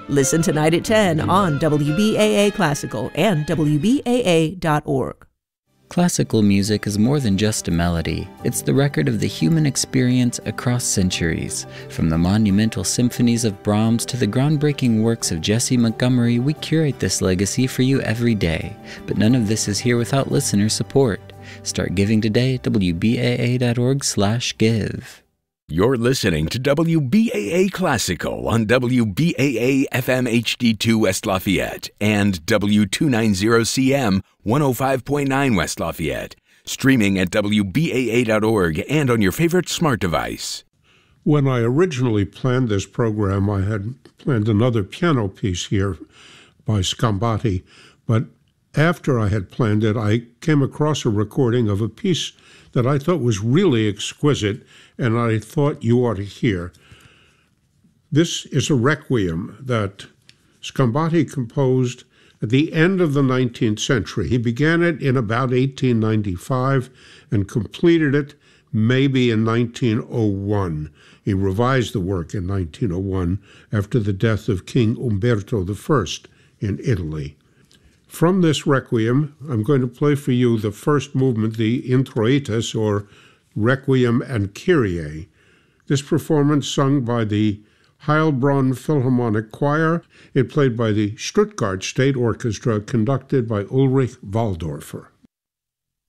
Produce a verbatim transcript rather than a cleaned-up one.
Listen tonight at ten on W B A A Classical and W B A A dot org. Classical music is more than just a melody. It's the record of the human experience across centuries. From the monumental symphonies of Brahms to the groundbreaking works of Jesse Montgomery, we curate this legacy for you every day. But none of this is here without listener support. Start giving today at W B A A dot org slash give. You're listening to W B A A Classical on W B A A F M H D two West Lafayette and W two ninety C M one oh five point nine West Lafayette. Streaming at W B A A dot org and on your favorite smart device. When I originally planned this program, I had planned another piano piece here by Sgambati, but after I had planned it, I came across a recording of a piece that I thought was really exquisite, and I thought you ought to hear. This is a requiem that Sgambati composed at the end of the nineteenth century. He began it in about eighteen ninety-five and completed it maybe in nineteen oh one. He revised the work in nineteen oh one after the death of King Umberto the First in Italy. From this requiem, I'm going to play for you the first movement, the Introitus, or Requiem and Kyrie. This performance sung by the Heilbronn Philharmonic Choir. It played by the Stuttgart State Orchestra, conducted by Ulrich Waldorfer.